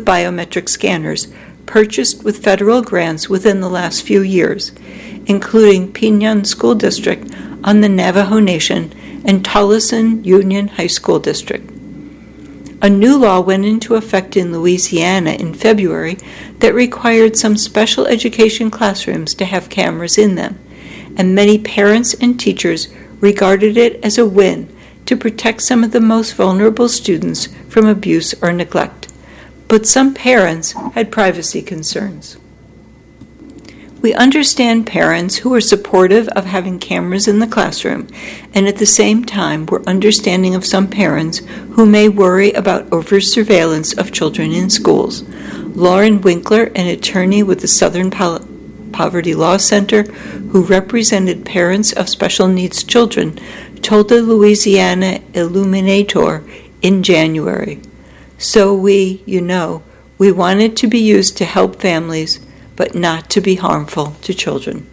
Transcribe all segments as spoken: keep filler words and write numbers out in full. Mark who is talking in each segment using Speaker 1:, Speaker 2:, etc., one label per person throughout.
Speaker 1: with biometric scanners purchased with federal grants within the last few years, including Piñon School District on the Navajo Nation and Tolleson Union High School District. A new law went into effect in Louisiana in February that required some special education classrooms to have cameras in them, and many parents and teachers regarded it as a win to protect some of the most vulnerable students from abuse or neglect. But some parents had privacy concerns. We understand parents who are supportive of having cameras in the classroom, and at the same time we're understanding of some parents who may worry about over-surveillance of children in schools. Lauren Winkler, an attorney with the Southern Pol- Poverty Law Center, who represented parents of special needs children, told the Louisiana Illuminator in January, "So we, you know, we want it to be used to help families, but not to be harmful to children."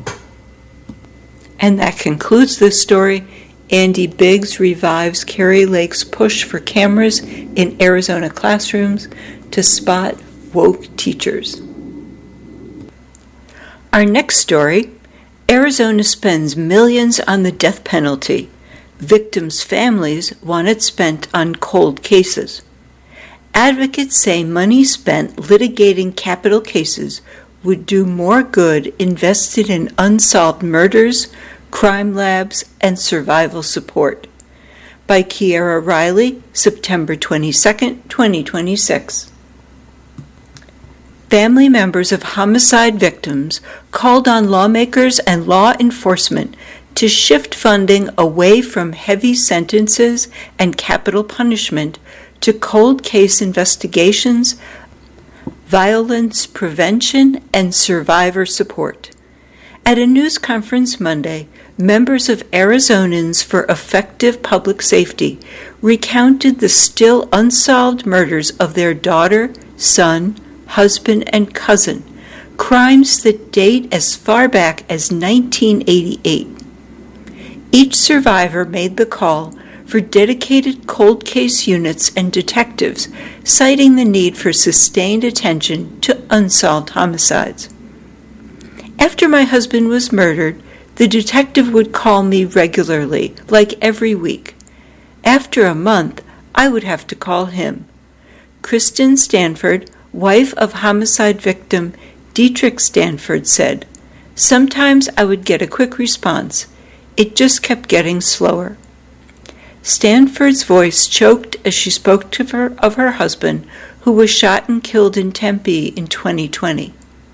Speaker 1: And that concludes this story. Andy Biggs revives Kari Lake's push for cameras in Arizona classrooms to spot woke teachers. Our next story, Arizona spends millions on the death penalty. Victims' families want it spent on cold cases. Advocates say money spent litigating capital cases would do more good invested in unsolved murders, crime labs, and survival support. By Kiera Riley, September twenty-second, twenty twenty-six. Family members of homicide victims called on lawmakers and law enforcement to shift funding away from heavy sentences and capital punishment to cold case investigations, violence prevention, and survivor support. At a news conference Monday, members of Arizonans for Effective Public Safety recounted the still unsolved murders of their daughter, son, husband, and cousin, crimes that date as far back as nineteen eighty-eight. Each survivor made the call for dedicated cold case units and detectives, citing the need for sustained attention to unsolved homicides. After my husband was murdered, the detective would call me regularly, like every week. After a month, I would have to call him. Kristen Stanford, wife of homicide victim Dietrich Stanford, said, "Sometimes I would get a quick response. It just kept getting slower." Stanford's voice choked as she spoke to her of her husband, who was shot and killed in Tempe in twenty twenty.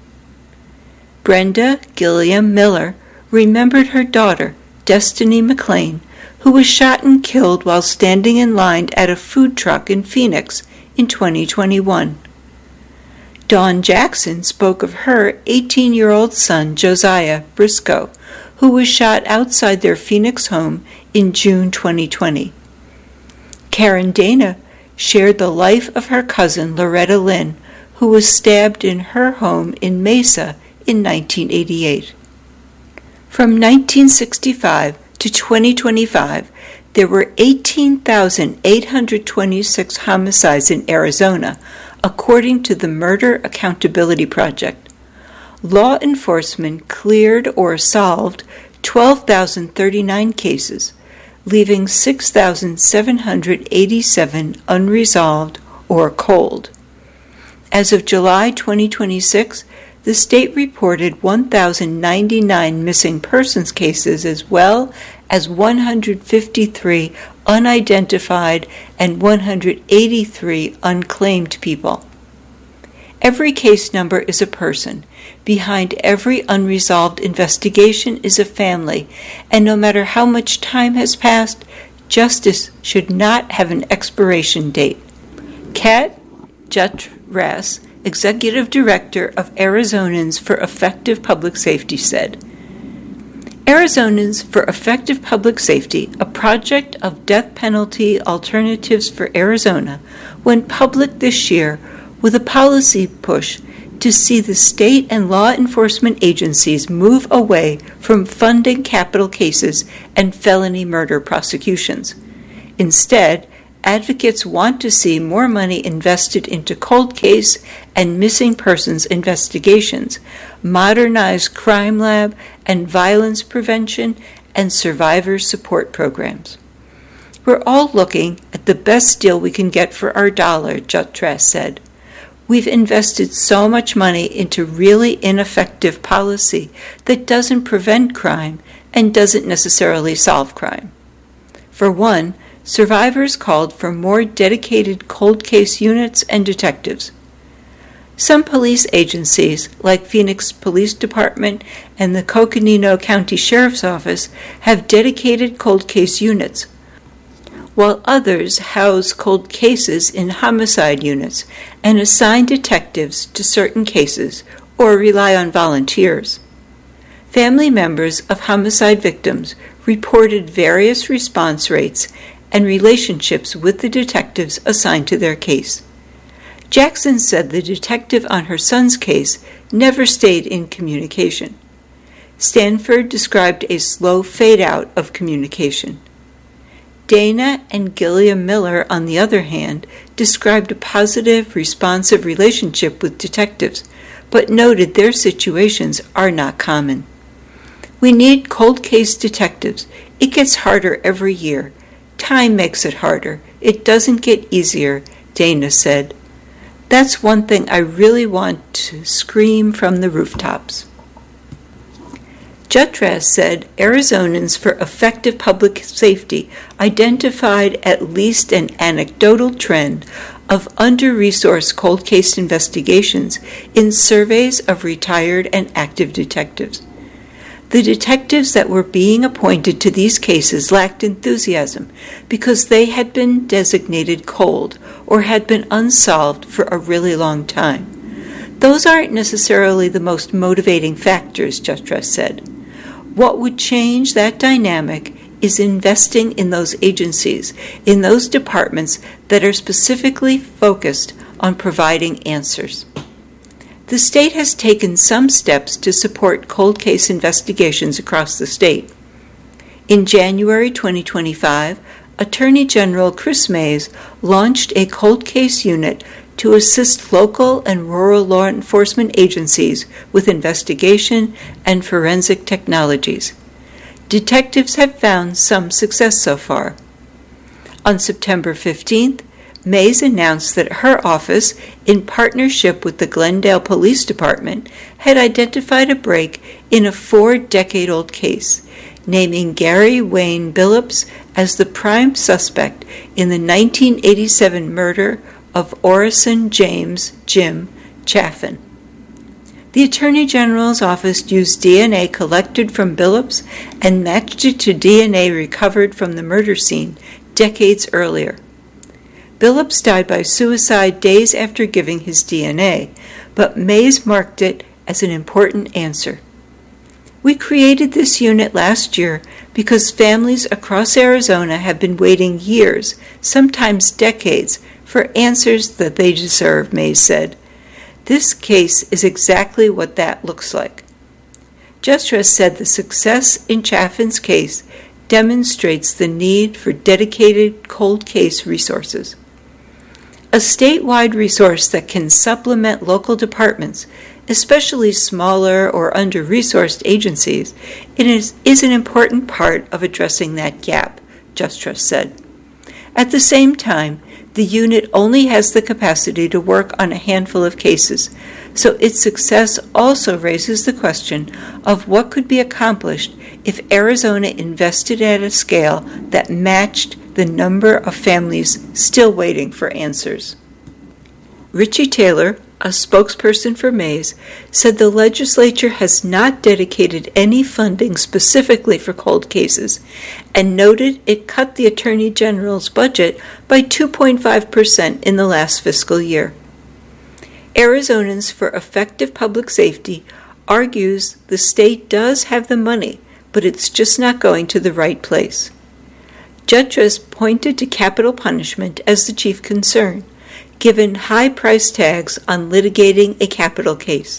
Speaker 1: Brenda Gilliam Miller remembered her daughter, Destiny McLean, who was shot and killed while standing in line at a food truck in Phoenix in twenty twenty-one. Dawn Jackson spoke of her eighteen-year-old son, Josiah Briscoe, who was shot outside their Phoenix home in June twenty twenty. Karen Dana shared the life of her cousin, Loretta Lynn, who was stabbed in her home in Mesa in nineteen eighty-eight. From nineteen sixty-five to twenty twenty-five, there were eighteen thousand eight hundred twenty-six homicides in Arizona, according to the Murder Accountability Project. Law enforcement cleared or solved twelve thousand thirty-nine cases, leaving six thousand seven hundred eighty-seven unresolved or cold. As of July twenty twenty-six, the state reported one thousand ninety-nine missing persons cases as well as one hundred fifty-three unidentified and one hundred eighty-three unclaimed people. Every case number is a person. Behind every unresolved investigation is a family, and no matter how much time has passed, justice should not have an expiration date. Kat Jutras, Executive Director of Arizonans for Effective Public Safety, said, "Arizonans for Effective Public Safety, a project of death penalty alternatives for Arizona, went public this year with a policy push to see the state and law enforcement agencies move away from funding capital cases and felony murder prosecutions. Instead, advocates want to see more money invested into cold case and missing persons investigations, modernized crime lab and violence prevention, and survivor support programs. We're all looking at the best deal we can get for our dollar, Jutras said. We've invested so much money into really ineffective policy that doesn't prevent crime and doesn't necessarily solve crime. For one, survivors called for more dedicated cold case units and detectives. Some police agencies, like Phoenix Police Department and the Coconino County Sheriff's Office, have dedicated cold case units, while others house cold cases in homicide units and assign detectives to certain cases or rely on volunteers. Family members of homicide victims reported various response rates and relationships with the detectives assigned to their case. Jackson said the detective on her son's case never stayed in communication. Stanford described a slow fade-out of communication. Dana and Gilliam Miller, on the other hand, described a positive, responsive relationship with detectives, but noted their situations are not common. We need cold case detectives. It gets harder every year. Time makes it harder. It doesn't get easier, Dana said. That's one thing I really want to scream from the rooftops. Jutras said Arizonans for Effective Public Safety identified at least an anecdotal trend of under-resourced cold case investigations in surveys of retired and active detectives. The detectives that were being appointed to these cases lacked enthusiasm because they had been designated cold or had been unsolved for a really long time. Those aren't necessarily the most motivating factors, Jutras said. What would change that dynamic is investing in those agencies, in those departments that are specifically focused on providing answers. The state has taken some steps to support cold case investigations across the state. In January twenty twenty-five, Attorney General Chris Mays launched a cold case unit to assist local and rural law enforcement agencies with investigation and forensic technologies. Detectives have found some success so far. On September fifteenth, Mays announced that her office, in partnership with the Glendale Police Department, had identified a break in a four-decade-old case, naming Gary Wayne Billups as the prime suspect in the nineteen eighty-seven murder of Orison James Jim Chaffin. The Attorney General's office used D N A collected from Billups and matched it to D N A recovered from the murder scene decades earlier. Billups died by suicide days after giving his D N A, but Mays marked it as an important answer. We created this unit last year because families across Arizona have been waiting years, sometimes decades, for answers that they deserve, Mays said. This case is exactly what that looks like. Jutras said the success in Chaffin's case demonstrates the need for dedicated cold case resources. A statewide resource that can supplement local departments, especially smaller or under-resourced agencies, it is, is an important part of addressing that gap, Jutras said. At the same time, the unit only has the capacity to work on a handful of cases, so its success also raises the question of what could be accomplished if Arizona invested at a scale that matched the number of families still waiting for answers. Richie Taylor, a spokesperson for Mays, said the legislature has not dedicated any funding specifically for cold cases and noted it cut the Attorney General's budget by two point five percent in the last fiscal year. Arizonans for Effective Public Safety argues the state does have the money, but it's just not going to the right place. Jutras pointed to capital punishment as the chief concern, given high price tags on litigating a capital case.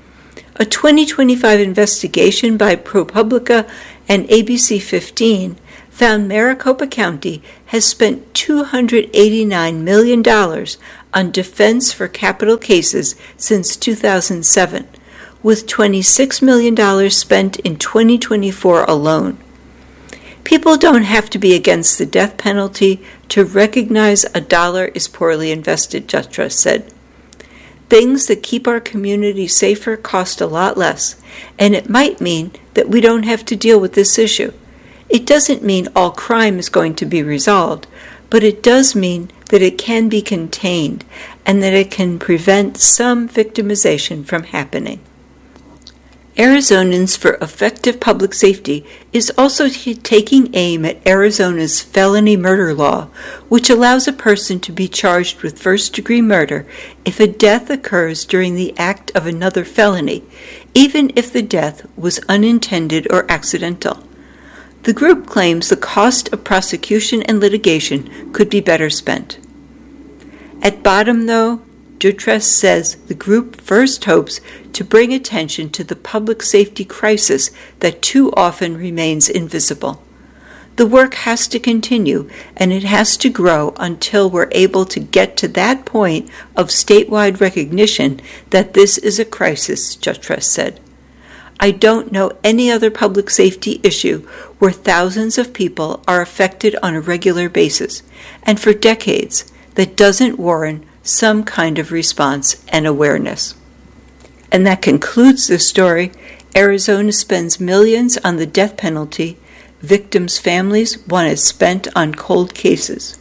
Speaker 1: A twenty twenty-five investigation by ProPublica and A B C fifteen found Maricopa County has spent two hundred eighty-nine million dollars on defense for capital cases since two thousand seven, with twenty-six million dollars spent in twenty twenty-four alone. People don't have to be against the death penalty to recognize a dollar is poorly invested, Jutras said. Things that keep our community safer cost a lot less, and it might mean that we don't have to deal with this issue. It doesn't mean all crime is going to be resolved, but it does mean that it can be contained and that it can prevent some victimization from happening. Arizonans for Effective Public Safety is also t- taking aim at Arizona's felony murder law, which allows a person to be charged with first-degree murder if a death occurs during the act of another felony, even if the death was unintended or accidental. The group claims the cost of prosecution and litigation could be better spent. At bottom, though, Jutras says the group first hopes to bring attention to the public safety crisis that too often remains invisible. The work has to continue, and it has to grow until we're able to get to that point of statewide recognition that this is a crisis, Jutras said. I don't know any other public safety issue where thousands of people are affected on a regular basis, and for decades, that doesn't warrant some kind of response and awareness. And that concludes the story. Arizona spends millions on the death penalty. Victims' families want it spent on cold cases.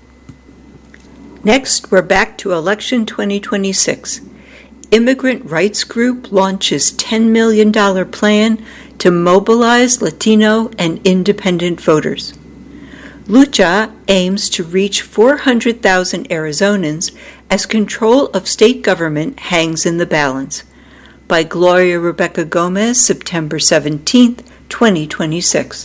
Speaker 1: Next, we're back to election twenty twenty-six. Immigrant rights group launches ten million dollars plan to mobilize Latino and independent voters. Lucha aims to reach four hundred thousand Arizonans as control of state government hangs in the balance. By Gloria Rebecca Gomez, September seventeenth, twenty twenty-six.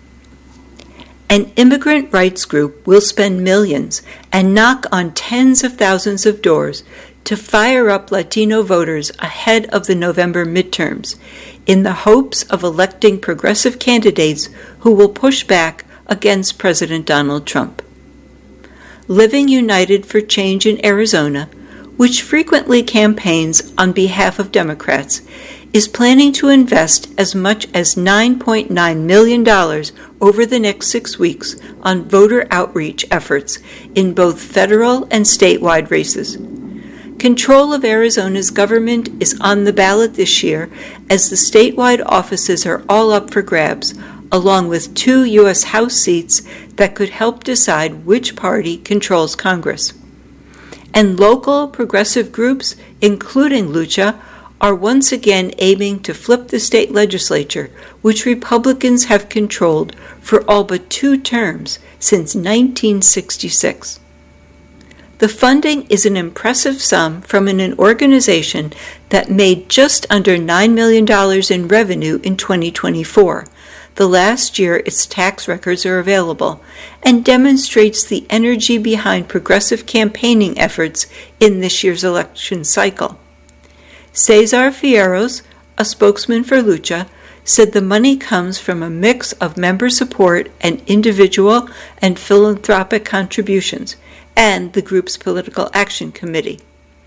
Speaker 1: An immigrant rights group will spend millions and knock on tens of thousands of doors to fire up Latino voters ahead of the November midterms, in the hopes of electing progressive candidates who will push back against President Donald Trump. Living United for Change in Arizona, which frequently campaigns on behalf of Democrats, is planning to invest as much as nine point nine million dollars over the next six weeks on voter outreach efforts in both federal and statewide races. Control of Arizona's government is on the ballot this year, as the statewide offices are all up for grabs, along with two U S House seats that could help decide which party controls Congress. And local progressive groups, including Lucha, are once again aiming to flip the state legislature, which Republicans have controlled for all but two terms since nineteen sixty-six. The funding is an impressive sum from an organization that made just under nine million dollars in revenue in twenty twenty-four, the last year its tax records are available, and demonstrates the energy behind progressive campaigning efforts in this year's election cycle. Cesar Fierros, a spokesman for Lucha, said the money comes from a mix of member support and individual and philanthropic contributions, and the group's political action committee.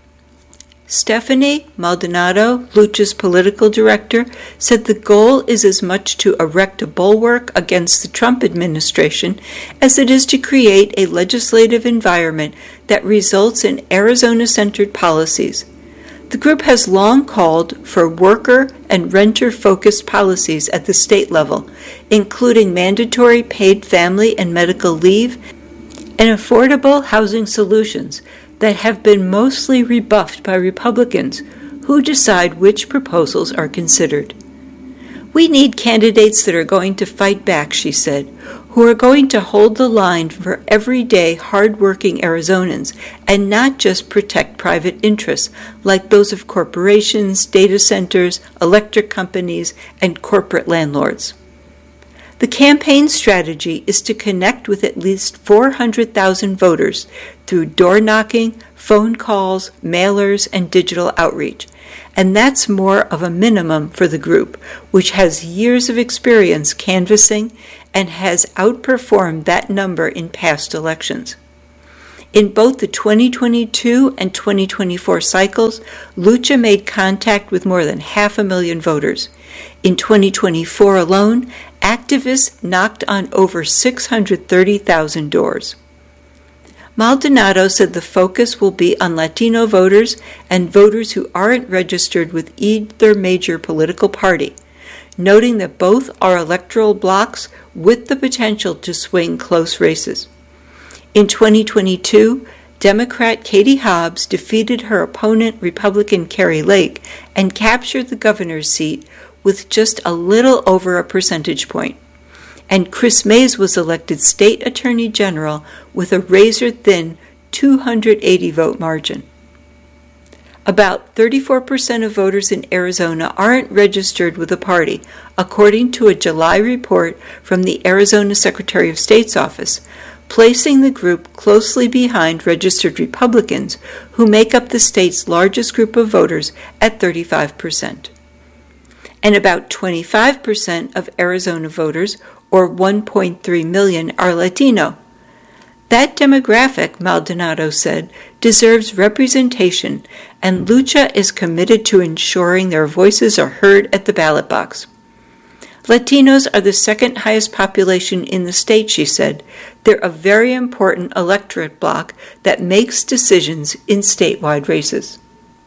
Speaker 1: Stephanie Maldonado, Lucha's political director, said the goal is as much to erect a bulwark against the Trump administration as it is to create a legislative environment that results in Arizona-centered policies. The group has long called for worker and renter-focused policies at the state level, including mandatory paid family and medical leave and affordable housing solutions that have been mostly rebuffed by Republicans, who decide which proposals are considered. We need candidates that are going to fight back, she said, who are going to hold the line for everyday, hard-working Arizonans and not just protect private interests like those of corporations, data centers, electric companies, and corporate landlords. The campaign strategy is to connect with at least four hundred thousand voters through door-knocking, phone calls, mailers, and digital outreach. And that's more of a minimum for the group, which has years of experience canvassing and has outperformed that number in past elections. In both the twenty twenty-two and twenty twenty-four cycles, Lucha made contact with more than half a million voters. In twenty twenty-four alone, activists knocked on over six hundred thirty thousand doors. Maldonado said the focus will be on Latino voters and voters who aren't registered with either major political party, noting that both are electoral blocs with the potential to swing close races. In twenty twenty-two, Democrat Katie Hobbs defeated her opponent, Republican Kari Lake, and captured the governor's seat with just a little over a percentage point. And Chris Mays was elected state attorney general with a razor-thin two hundred eighty vote margin. About thirty-four percent of voters in Arizona aren't registered with a party, according to a July report from the Arizona Secretary of State's office, placing the group closely behind registered Republicans, who make up the state's largest group of voters at thirty-five percent. And about twenty-five percent of Arizona voters, or one point three million, are Latino. That demographic, Maldonado said, deserves representation, and Lucha is committed to ensuring their voices are heard at the ballot box. Latinos are the second highest population in the state, she said. They're a very important electorate bloc that makes decisions in statewide races.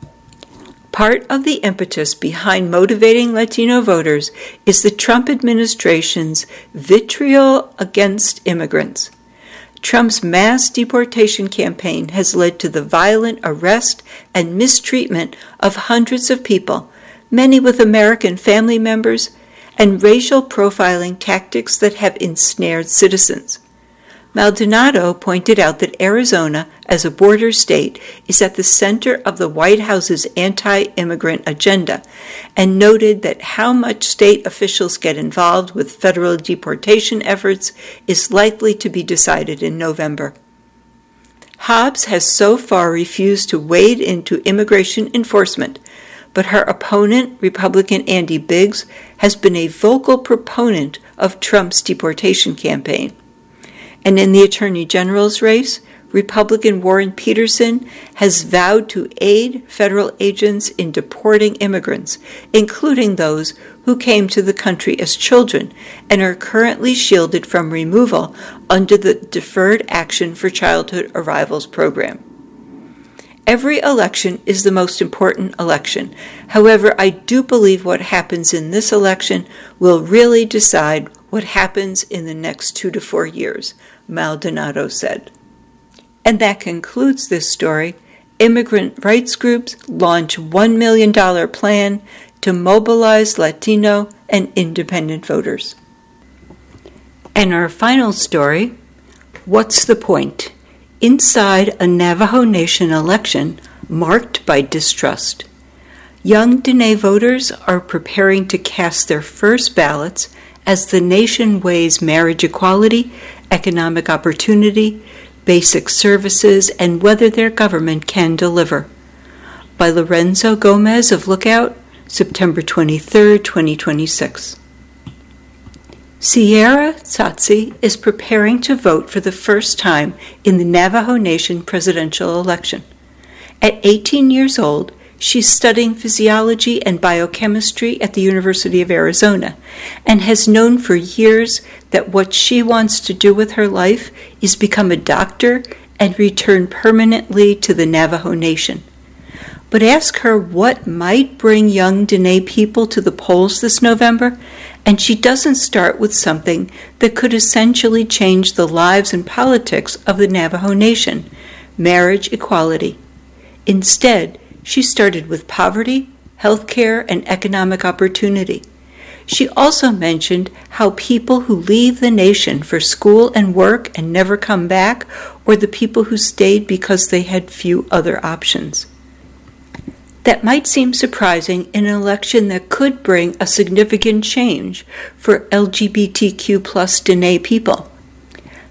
Speaker 1: Part of the impetus behind motivating Latino voters is the Trump administration's vitriol against immigrants. Trump's mass deportation campaign has led to the violent arrest and mistreatment of hundreds of people, many with American family members, and racial profiling tactics that have ensnared citizens. Maldonado pointed out that Arizona, as a border state, is at the center of the White House's anti-immigrant agenda, and noted that how much state officials get involved with federal deportation efforts is likely to be decided in November. Hobbs has so far refused to wade into immigration enforcement, but her opponent, Republican Andy Biggs, has been a vocal proponent of Trump's deportation campaign. And in the Attorney General's race, Republican Warren Peterson has vowed to aid federal agents in deporting immigrants, including those who came to the country as children and are currently shielded from removal under the Deferred Action for Childhood Arrivals program. Every election is the most important election. However, I do believe what happens in this election will really decide what happens in the next two to four years, Maldonado said. And that concludes this story. Immigrant rights groups launch one million dollars plan to mobilize Latino and independent voters. And our final story, what's the point? Inside a Navajo Nation election marked by distrust. Young Dene voters are preparing to cast their first ballots as the nation weighs marriage equality, economic opportunity, basic services, and whether their government can deliver. By Lorenzo Gomez of Lookout, September twenty-third, twenty twenty-six. Sierra Tsatsi is preparing to vote for the first time in the Navajo Nation presidential election. At eighteen years old, she's studying physiology and biochemistry at the University of Arizona and has known for years that what she wants to do with her life is become a doctor and return permanently to the Navajo Nation. But ask her what might bring young Dene people to the polls this November, and she doesn't start with something that could essentially change the lives and politics of the Navajo Nation, marriage equality. Instead, she started with poverty, health care, and economic opportunity. She also mentioned how people who leave the nation for school and work and never come back, or the people who stayed because they had few other options. That might seem surprising in an election that could bring a significant change for L G B T Q plus Dene people.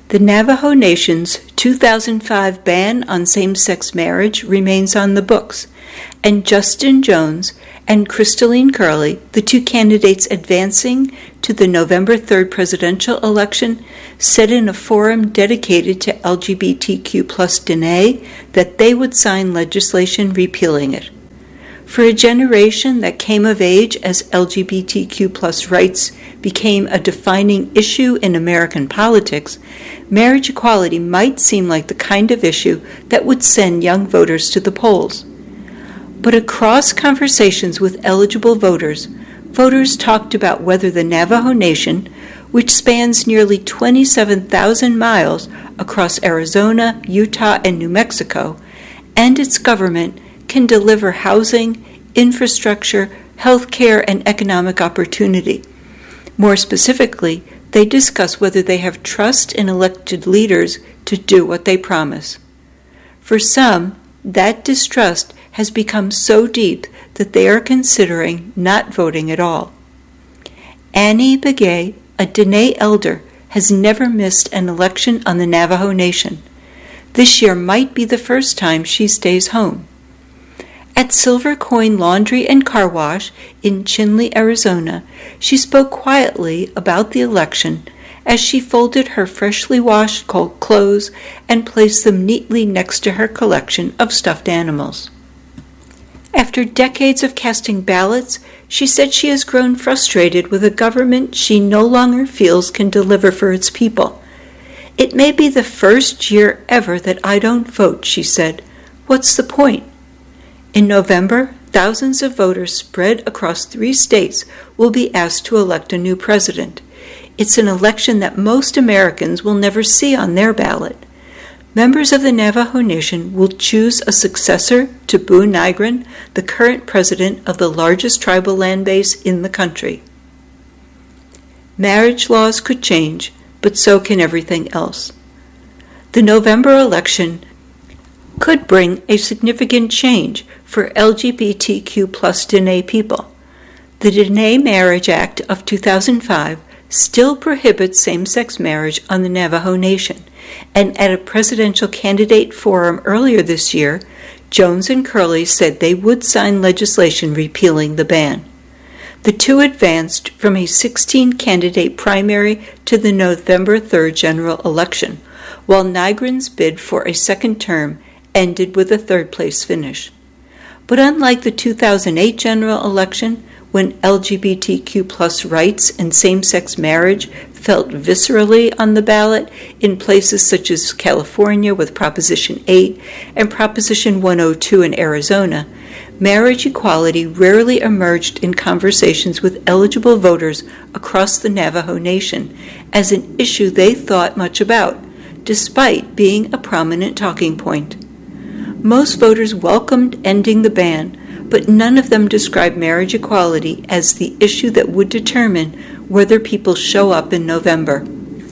Speaker 1: The Navajo Nation's two thousand five ban on same-sex marriage remains on the books, and Justin Jones and Crystalline Curley, the two candidates advancing to the November third presidential election, said in a forum dedicated to L G B T Q plus Dene that they would sign legislation repealing it. For a generation that came of age as L G B T Q plus rights became a defining issue in American politics, marriage equality might seem like the kind of issue that would send young voters to the polls. But across conversations with eligible voters, voters talked about whether the Navajo Nation, which spans nearly twenty-seven thousand miles across Arizona, Utah, and New Mexico, and its government can deliver housing, infrastructure, health care, and economic opportunity. More specifically, they discuss whether they have trust in elected leaders to do what they promise. For some, that distrust has become so deep that they are considering not voting at all. Annie Begay, a Dene elder, has never missed an election on the Navajo Nation. This year might be the first time she stays home. At Silver Coin Laundry and Car Wash in Chinle, Arizona, she spoke quietly about the election as she folded her freshly washed clothes and placed them neatly next to her collection of stuffed animals. After decades of casting ballots, she said she has grown frustrated with a government she no longer feels can deliver for its people. It may be the first year ever that I don't vote, she said. What's the point? In November, thousands of voters spread across three states will be asked to elect a new president. It's an election that most Americans will never see on their ballot. Members of the Navajo Nation will choose a successor to Boo Nygren, the current president of the largest tribal land base in the country. Marriage laws could change, but so can everything else. The November election could bring a significant change for L G B T Q plus Dene people. The Dene Marriage Act of two thousand five still prohibits same-sex marriage on the Navajo Nation, and at a presidential candidate forum earlier this year, Jones and Curley said they would sign legislation repealing the ban. The two advanced from a sixteen-candidate primary to the November third general election, while Nygren's bid for a second term ended with a third-place finish. But unlike the two thousand eight general election, when L G B T Q plus rights and same-sex marriage felt viscerally on the ballot in places such as California with Proposition eight and Proposition one oh two in Arizona, marriage equality rarely emerged in conversations with eligible voters across the Navajo Nation as an issue they thought much about, despite being a prominent talking point. Most voters welcomed ending the ban, but none of them described marriage equality as the issue that would determine whether people show up in November.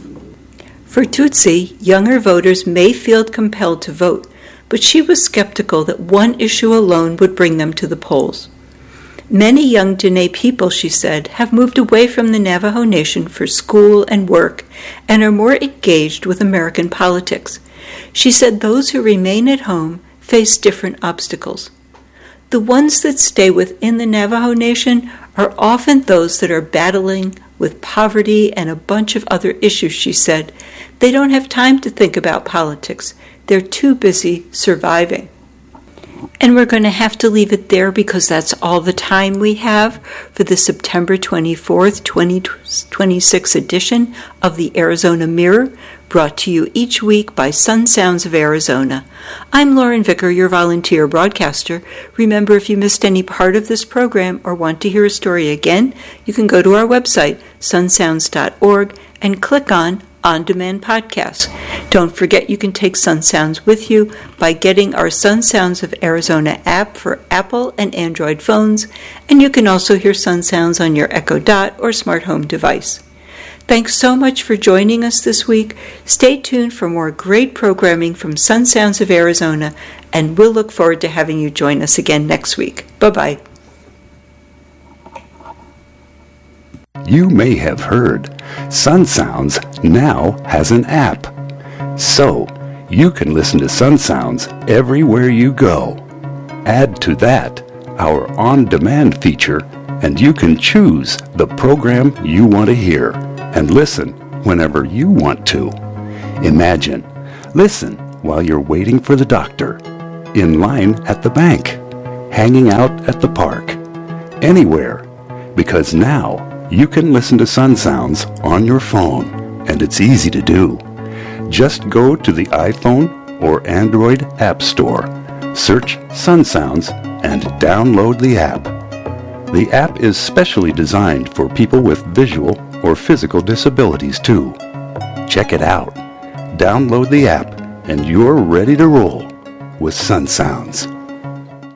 Speaker 1: For Tutsi, younger voters may feel compelled to vote, but she was skeptical that one issue alone would bring them to the polls. Many young Dene people, she said, have moved away from the Navajo Nation for school and work and are more engaged with American politics. She said those who remain at home face different obstacles. The ones that stay within the Navajo Nation are often those that are battling with poverty and a bunch of other issues, she said. They don't have time to think about politics. They're too busy surviving. And we're going to have to leave it there because that's all the time we have for the September twenty-fourth, twenty twenty-six edition of the Arizona Mirror, brought to you each week by Sun Sounds of Arizona. I'm Lauren Vicker, your volunteer broadcaster. Remember, if you missed any part of this program or want to hear a story again, you can go to our website, sun sounds dot org, and click on On-Demand Podcasts. Don't forget you can take Sun Sounds with you by getting our Sun Sounds of Arizona app for Apple and Android phones, and you can also hear Sun Sounds on your Echo Dot or smart home device. Thanks so much for joining us this week. Stay tuned for more great programming from Sun Sounds of Arizona, and we'll look forward to having you join us again next week. Bye-bye.
Speaker 2: You may have heard, Sun Sounds now has an app. So, you can listen to Sun Sounds everywhere you go. Add to that our on-demand feature, and you can choose the program you want to hear and listen whenever you want to. Imagine, listen while you're waiting for the doctor, in line at the bank, hanging out at the park, anywhere, because now you can listen to Sun Sounds on your phone, and it's easy to do. Just go to the iPhone or Android App Store, search Sun Sounds, and download the app. The app is specially designed for people with visual or physical disabilities too. Check it out. Download the app, and you're ready to roll with Sun Sounds.